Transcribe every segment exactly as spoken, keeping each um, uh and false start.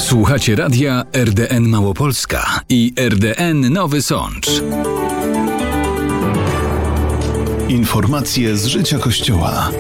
Słuchacie radia R D N Małopolska i R D N Nowy Sącz. Informacje z życia Kościoła.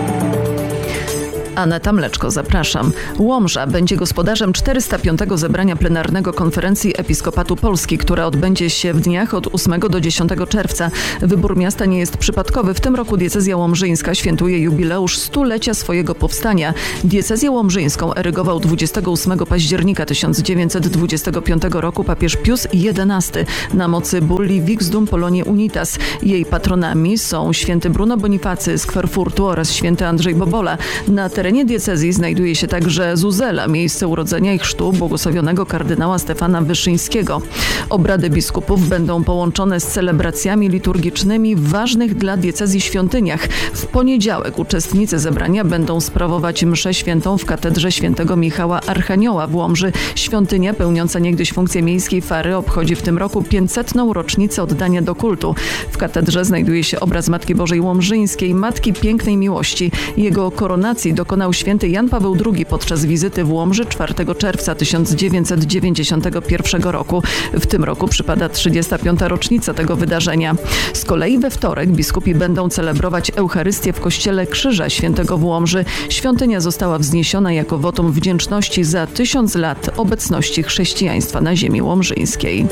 Aneta Mleczko, zapraszam. Łomża będzie gospodarzem czterysta piątego zebrania plenarnego Konferencji Episkopatu Polski, która odbędzie się w dniach od ósmego do dziesiątego czerwca. Wybór miasta nie jest przypadkowy. W tym roku diecezja łomżyńska świętuje jubileusz stulecia swojego powstania. Diecezję łomżyńską erygował dwudziestego ósmego października tysiąc dziewięćset dwudziestego piątego roku papież Pius jedenasty na mocy bulli Vixdum Poloniae Unitas. Jej patronami są święty Bruno Bonifacy z Kwarfurtu oraz święty Andrzej Bobola. Na W terenie diecezji znajduje się także Zuzela, miejsce urodzenia i chrztu błogosławionego kardynała Stefana Wyszyńskiego. Obrady biskupów będą połączone z celebracjami liturgicznymi w ważnych dla diecezji świątyniach. W poniedziałek uczestnicy zebrania będą sprawować mszę świętą w katedrze świętego Michała Archanioła w Łomży. Świątynia pełniąca niegdyś funkcję miejskiej fary obchodzi w tym roku pięćsetną rocznicę oddania do kultu. W katedrze znajduje się obraz Matki Bożej Łomżyńskiej, Matki Pięknej Miłości. Jego koronacji dokonał święty Jan Paweł drugi podczas wizyty w Łomży czwartego czerwca tysiąc dziewięćset dziewięćdziesiątego pierwszego roku. W tym roku przypada trzydziesta piąta rocznica tego wydarzenia. Z kolei we wtorek biskupi będą celebrować Eucharystię w kościele Krzyża Świętego w Łomży. Świątynia została wzniesiona jako wotum wdzięczności za tysiąc lat obecności chrześcijaństwa na ziemi łomżyńskiej.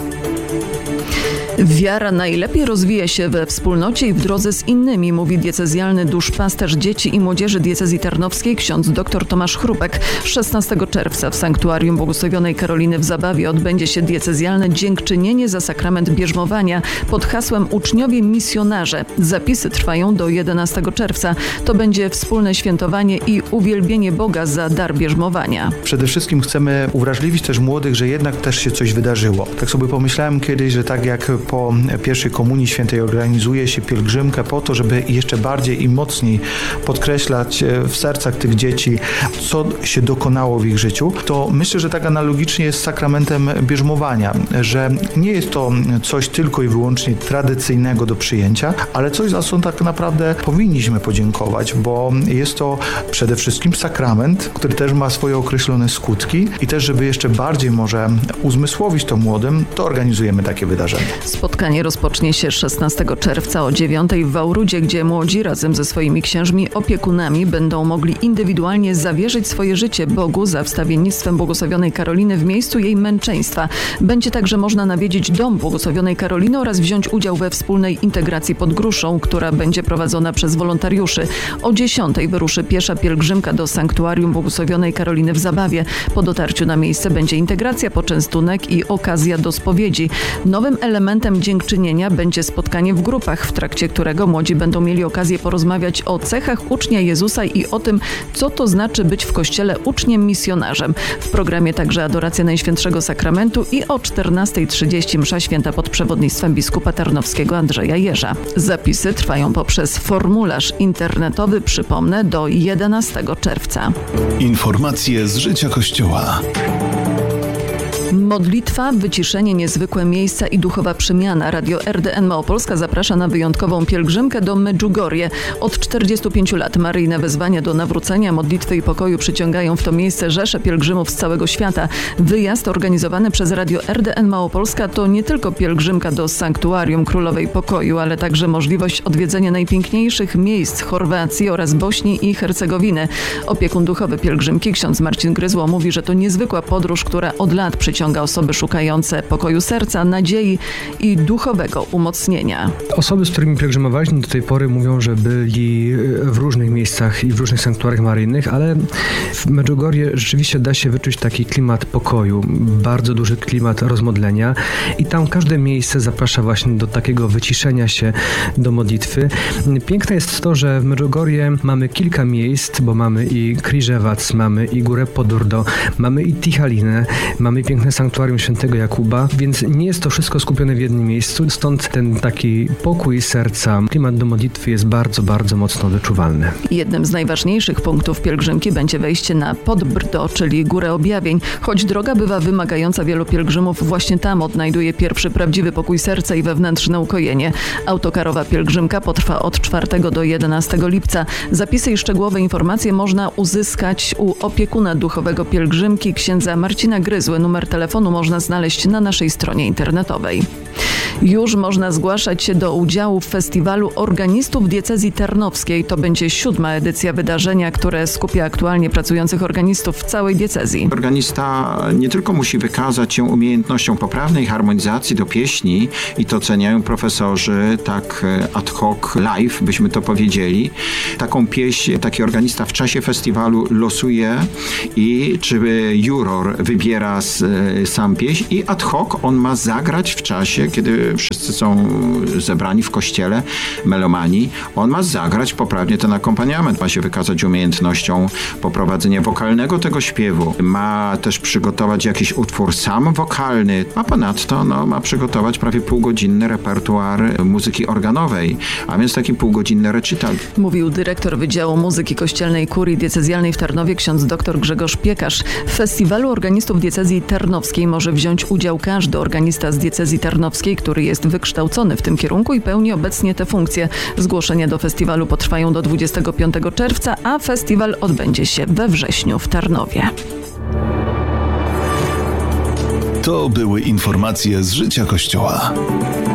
Wiara najlepiej rozwija się we wspólnocie i w drodze z innymi, mówi diecezjalny duszpasterz dzieci i młodzieży diecezji tarnowskiej ksiądz dr Tomasz Chrupek. szesnastego czerwca w sanktuarium błogosławionej Karoliny w Zabawie odbędzie się diecezjalne dziękczynienie za sakrament bierzmowania pod hasłem Uczniowie Misjonarze. Zapisy trwają do jedenastego czerwca. To będzie wspólne świętowanie i uwielbienie Boga za dar bierzmowania. Przede wszystkim chcemy uwrażliwić też młodych, że jednak też się coś wydarzyło. Tak sobie pomyślałem kiedyś, że tak jak po pierwszej komunii świętej organizuje się pielgrzymkę po to, żeby jeszcze bardziej i mocniej podkreślać w sercach tych dzieci, co się dokonało w ich życiu, to myślę, że tak analogicznie jest z sakramentem bierzmowania, że nie jest to coś tylko i wyłącznie tradycyjnego do przyjęcia, ale coś, za co tak naprawdę powinniśmy podziękować, bo jest to przede wszystkim sakrament, który też ma swoje określone skutki i też, żeby jeszcze bardziej może uzmysłowić to młodym, to organizujemy takie wydarzenie. Spotkanie rozpocznie się szesnastego czerwca o dziewiątej w Wałrudzie, gdzie młodzi razem ze swoimi księżmi opiekunami będą mogli indywidualnie zawierzyć swoje życie Bogu za wstawiennictwem błogosławionej Karoliny w miejscu jej męczeństwa. Będzie także można nawiedzić dom błogosławionej Karoliny oraz wziąć udział we wspólnej integracji pod Gruszą, która będzie prowadzona przez wolontariuszy. O dziesiątej wyruszy piesza pielgrzymka do sanktuarium błogosławionej Karoliny w Zabawie. Po dotarciu na miejsce będzie integracja, poczęstunek i okazja do spowiedzi. Nowym elementem dziękczynienia będzie spotkanie w grupach, w trakcie którego młodzi będą mieli okazję porozmawiać o cechach ucznia Jezusa i o tym, co to znaczy być w kościele uczniem misjonarzem. W programie także adoracja Najświętszego Sakramentu i o czternastej trzydzieści msza święta pod przewodnictwem biskupa tarnowskiego Andrzeja Jerza. Zapisy trwają poprzez formularz internetowy, przypomnę, do jedenastego czerwca. Informacje z życia Kościoła. Modlitwa, wyciszenie, niezwykłe miejsca i duchowa przemiana. Radio R D N Małopolska zaprasza na wyjątkową pielgrzymkę do Medjugorje. Od czterdziestu pięciu lat maryjne wezwania do nawrócenia, modlitwy i pokoju przyciągają w to miejsce rzesze pielgrzymów z całego świata. Wyjazd organizowany przez Radio R D N Małopolska to nie tylko pielgrzymka do Sanktuarium Królowej Pokoju, ale także możliwość odwiedzenia najpiękniejszych miejsc Chorwacji oraz Bośni i Hercegowiny. Opiekun duchowy pielgrzymki, ksiądz Marcin Gryzło, mówi, że to niezwykła podróż, która od lat przyciąga osoby szukające pokoju serca, nadziei i duchowego umocnienia. Osoby, z którymi pielgrzymowaliśmy do tej pory, mówią, że byli w różnych miejscach i w różnych sanktuariach maryjnych, ale w Medjugorje rzeczywiście da się wyczuć taki klimat pokoju, bardzo duży klimat rozmodlenia i tam każde miejsce zaprasza właśnie do takiego wyciszenia się, do modlitwy. Piękne jest to, że w Medjugorje mamy kilka miejsc, bo mamy i Križevac, mamy i Górę Podurdo, mamy i Tichalinę, mamy piękne piękne sanktuarium świętego Jakuba, więc nie jest to wszystko skupione w jednym miejscu, stąd ten taki pokój serca, klimat do modlitwy jest bardzo, bardzo mocno wyczuwalny. Jednym z najważniejszych punktów pielgrzymki będzie wejście na Podbrdo, czyli Górę Objawień. Choć droga bywa wymagająca, wielu pielgrzymów właśnie tam odnajduje pierwszy prawdziwy pokój serca i wewnętrzne ukojenie. Autokarowa pielgrzymka potrwa od czwartego do jedenastego lipca. Zapisy i szczegółowe informacje można uzyskać u opiekuna duchowego pielgrzymki, księdza Marcina Gryzły. Numer telefonu można znaleźć na naszej stronie internetowej. Już można zgłaszać się do udziału w festiwalu organistów diecezji tarnowskiej. To będzie siódma edycja wydarzenia, które skupia aktualnie pracujących organistów w całej diecezji. Organista nie tylko musi wykazać się umiejętnością poprawnej harmonizacji do pieśni i to oceniają profesorzy tak ad hoc live, byśmy to powiedzieli. Taką pieśń taki organista w czasie festiwalu losuje i czy juror wybiera z, sam pieśń i ad hoc on ma zagrać w czasie, kiedy wszyscy są zebrani w kościele, melomani, on ma zagrać poprawnie ten akompaniament, ma się wykazać umiejętnością poprowadzenia wokalnego tego śpiewu, ma też przygotować jakiś utwór sam wokalny, a ponadto no, ma przygotować prawie półgodzinny repertuar muzyki organowej, a więc taki półgodzinny recital. Mówił dyrektor Wydziału Muzyki Kościelnej Kurii Diecezjalnej w Tarnowie ksiądz dr Grzegorz Piekarz. W festiwalu organistów diecezji tarnowskiej może wziąć udział każdy organista z diecezji tarnowskiej, który jest wykształcony w tym kierunku i pełni obecnie te funkcje. Zgłoszenia do festiwalu potrwają do dwudziestego piątego czerwca, a festiwal odbędzie się we wrześniu w Tarnowie. To były informacje z życia Kościoła.